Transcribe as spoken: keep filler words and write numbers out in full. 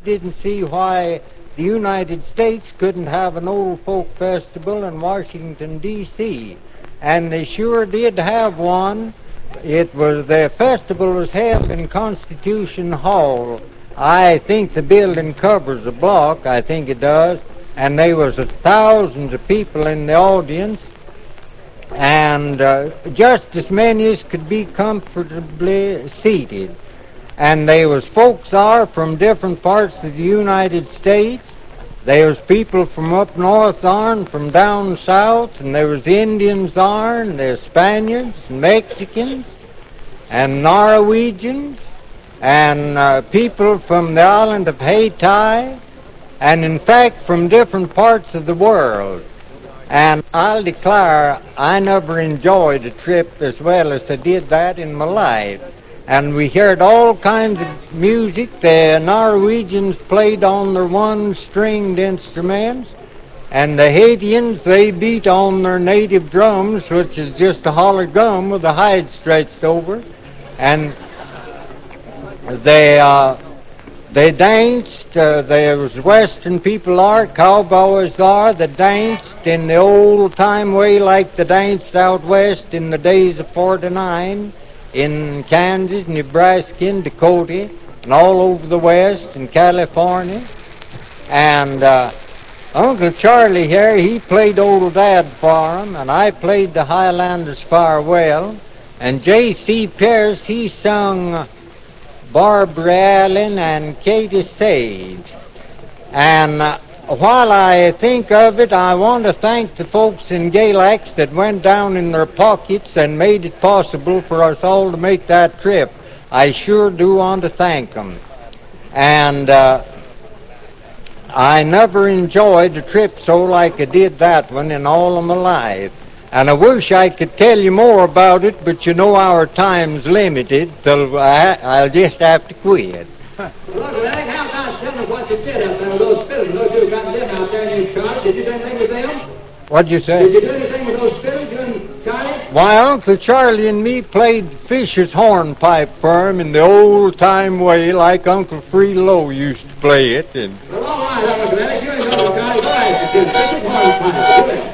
didn't see why the United States couldn't have an old folk festival in Washington, D C And they sure did have one. It was, the festival was held in Constitution Hall. I think the building covers a block, I think it does, and there was thousands of people in the audience, and uh, just as many as could be comfortably seated. And there was folks there from different parts of the United States. There was people from up north there and from down south, and there was Indians there, and there was Spaniards and Mexicans and Norwegians and uh, people from the island of Haiti, and in fact from different parts of the world. And I'll declare I never enjoyed a trip as well as I did that in my life. And we heard all kinds of music. The Norwegians played on their one-stringed instruments, and the Haitians, they beat on their native drums, which is just a hollow gum with the hide stretched over. And they uh, they danced. Uh, there was Western people there, cowboys there, that danced in the old-time way like they danced out west in the days of forty-nine. In Kansas, Nebraska, and Dakota, and all over the West, in California. And uh, Uncle Charlie here, he played Old Dad for him, and I played the Highlanders Farewell. And J C Pierce, he sung Barbara Allen and Katie Sage. And uh, while I think of it, I want to thank the folks in Galax that went down in their pockets and made it possible for us all to make that trip. I sure do want to thank them. And uh, I never enjoyed a trip so like I did that one in all of my life. And I wish I could tell you more about it, but you know our time's limited, so I, I'll just have to quit. Look, Larry, how about telling us what you did out there with those fiddles? Those two got them out there in your Charlie. Did you do anything with them? What'd you say? Did you do anything with those fiddles, you and Charlie? Why, Uncle Charlie and me played Fisher's hornpipe for him in the old-time way like Uncle Free Low used to play it. And well, all right, Uncle Larry, you and Uncle Charlie, go ahead. You do Fisher's hornpipe. Do it.